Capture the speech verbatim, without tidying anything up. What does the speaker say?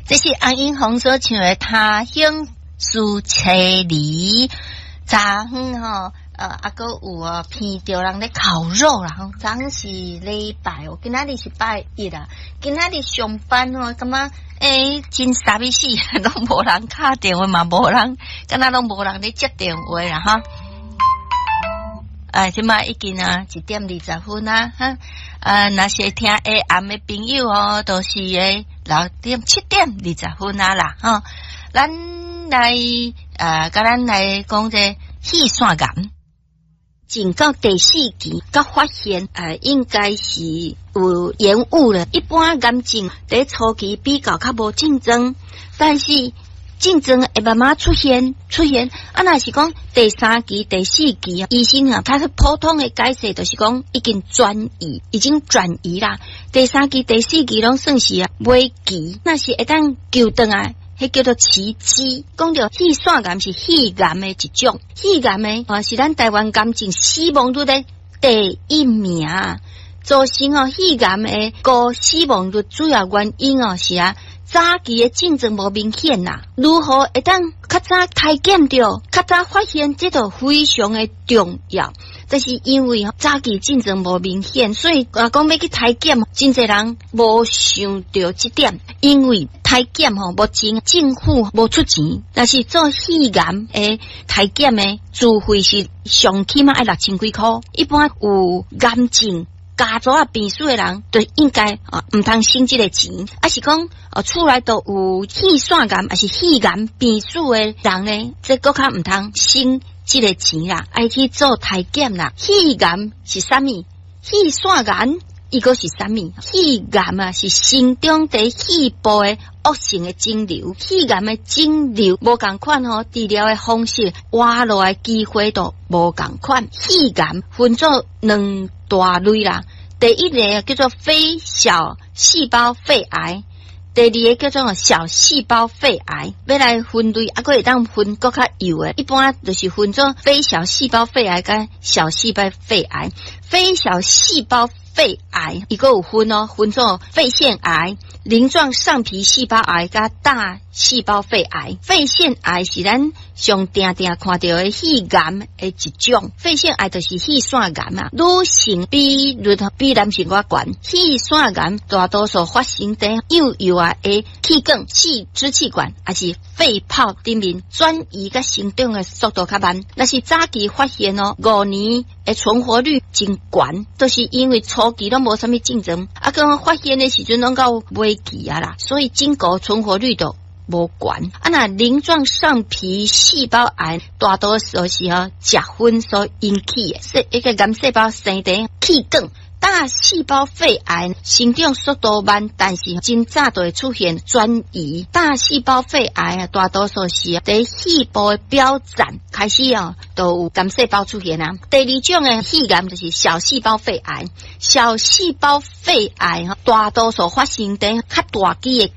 这是安英红所唱的《他乡思千里》。昨昏吼，呃，啊个有哦，闻到人咧烤肉啦，吼，昨昏是礼拜哦，今仔日是拜一啦，今仔日上班哦，感觉诶，真傻逼死，拢无人敲电话嘛，无人，敢若拢无人咧接电话啦，哈。啊，即摆已经啊一点二十分啊，哈，啊，那些听 A M 的朋友哦，都是诶六点七点二十分啊啦，哈，咱来啊，甲咱来讲这气酸感，进到第四期，甲发现呃，应该是有延误了。一般癌症在初期比较较无竞争，但是竞争会慢慢出现出现，啊，若是讲第三期、第四期啊，医生啊，他是普通的解释，就是讲已经转移，已经转移啦。第三期、第四期拢算是啊尾期，那是会当救回来，迄叫做奇迹。讲到气栓癌是肺癌的一种，肺癌的啊是咱台湾癌症死亡率的第一名，造成哦肺癌的高死亡率主要原因哦是啊。早期的竞争无明显啦，如何会当较早体检着，较早发现这都非常的重要。就是因为早期竞争无明显，所以啊讲要去体检，真侪人无想到这点，因为体检吼目前政府无出钱，但是做肺癌的体检的自费是上起码要六千几块，一般有癌症。家族啊，病死的人就应该啊，唔通省这个钱。啊是讲啊，厝内都有气栓癌，还是肺癌病死的人呢，这个较唔通省这个钱啦，爱去做体检啦。肺癌是啥物？气栓癌伊个是啥物？肺癌啊是心中伫肺部的恶性的肿瘤，肺癌的肿瘤无共款吼，治疗的方式活落来机会都无共款。肺癌分做两大类啦，第一类叫做非小细胞肺癌，第二个叫做小细胞肺癌。要来分类，啊，佫会当分更较幼的，一般就是分做非小细胞肺癌跟小细胞肺癌。非小细胞肺癌伊个有分哦，分做肺腺癌、鳞状上皮细胞癌甲大细胞肺癌。肺腺癌是咱上定定看到的肺癌的一种，肺腺癌就是气栓癌啊，女性比率比男性较悬。气栓癌大多数发生在幼幼啊的气管、气支气管还是肺泡顶面，转移甲生长的速度较慢。那是早期发现哦，五年的存活率真悬，都是因为初期都无啥物竞争，啊，刚发现的时阵拢到尾期啊啦，所以整个存活率都无悬。啊，那鳞状上皮细胞癌大多数是哦食粉所引起的，是一个癌细胞生在气管。大细胞肺癌生长速度慢，但是真早就会出现转移。大细胞肺癌啊，大多数是在肺部的表展开始啊，都有癌细胞出现啊。第二种的肺癌就是小细胞肺癌，小细胞肺癌大多数发生在较大肌的